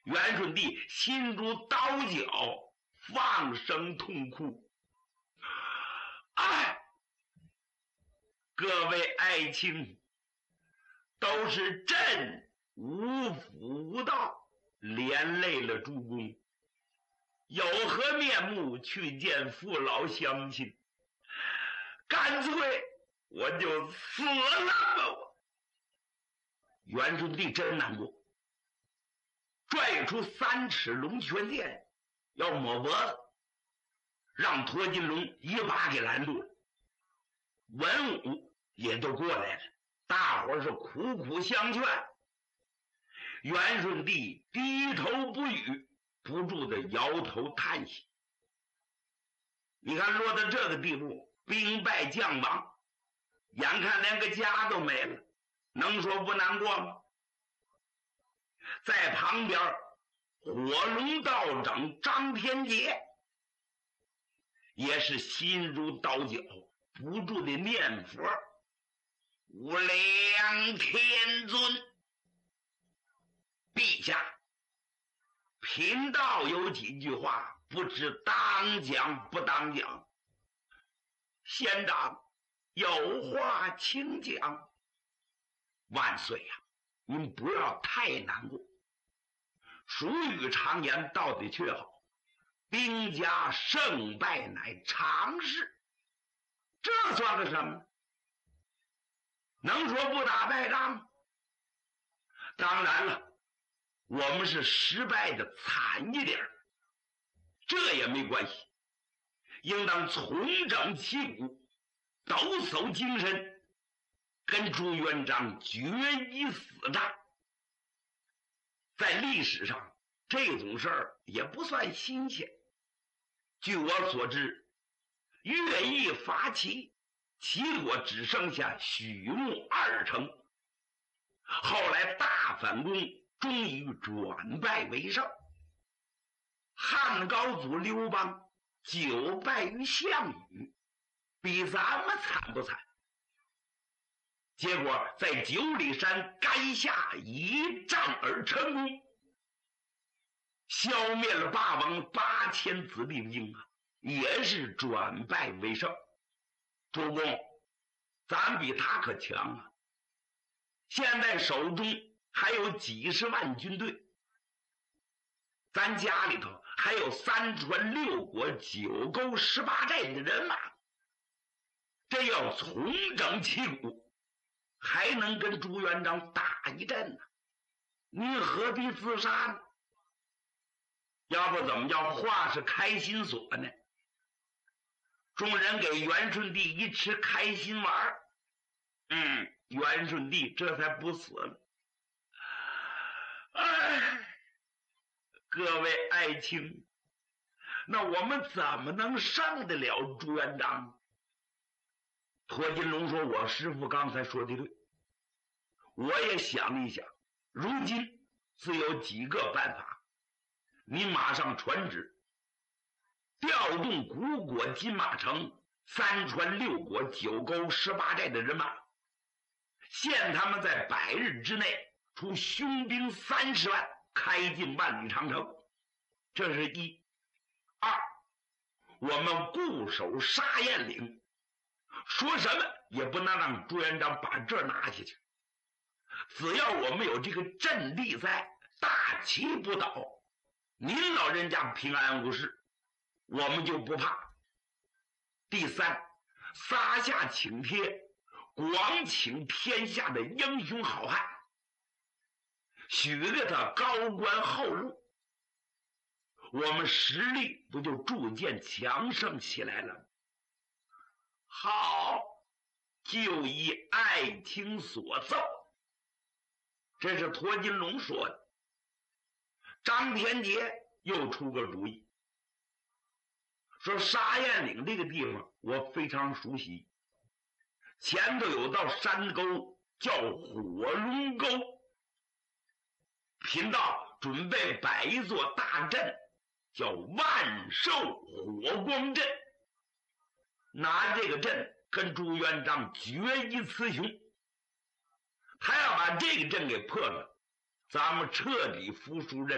元顺帝心如刀绞，放声痛哭。哎，各位爱卿，都是朕无辅无道，连累了主公，有何面目去见父老乡亲？干脆我就死了吧！我元顺帝真难过，拽出3尺龙泉剑要抹脖子，让驼金龙一把给拦住了。文武也都过来了，大伙是苦苦相劝。元顺帝低头不语，不住的摇头叹息。你看落到这个地步，兵败将亡，眼看连个家都没了，能说不难过吗？在旁边火龙道长张天杰也是心如刀绞，不住的念佛：无量天尊，陛下，贫道有几句话，不知当讲不当讲。县长有话请讲。万岁呀，您不要太难过。俗语常言道的却好，兵家胜败乃常事，这算个什么？能说不打败仗？当然了，我们是失败的惨一点，这也没关系，应当重整旗鼓，抖擞精神，跟朱元璋决一死战。在历史上这种事儿也不算新鲜。据我所知，乐毅伐齐，齐国只剩下许牧2城，后来大反攻，终于转败为胜。汉高祖刘邦久败于项羽，比咱们惨不惨？结果在9里山垓下一战而成功，消灭了霸王8000子弟兵啊，也是转败为胜。主公，咱比他可强啊！现在手中还有几十万军队，咱家里头还有3川6国9沟18寨的人马，这要重整旗鼓，还能跟朱元璋打一阵呢。您何必自杀呢？要不怎么叫话是开心锁呢？众人给元顺帝一吃开心丸，元顺帝这才不死了。哎，各位爱卿，那我们怎么能胜得了朱元璋？驼金龙说：“我师父刚才说的对，我也想了一想，如今只有几个办法。你马上传旨，调动古国金马城3川6国9沟18寨的人马，限他们在100日之内出凶兵30万，开进万里长城。这是1。2，我们固守沙燕岭，说什么也不能让朱元璋把这儿拿下去。只要我们有这个阵地在，大旗不倒，您老人家平安无事，我们就不怕。第3，撒下请帖，广请天下的英雄好汉，许给他高官厚禄，我们实力不就逐渐强盛起来了？好，就依爱卿所奏。这是驼金龙说的。张天杰又出个主意，说沙燕岭这个地方我非常熟悉，前头有道山沟叫火龙沟，贫道准备摆一座大阵，叫万寿火光阵，拿这个阵跟朱元璋决一雌雄。他要把这个阵给破了，咱们彻底服输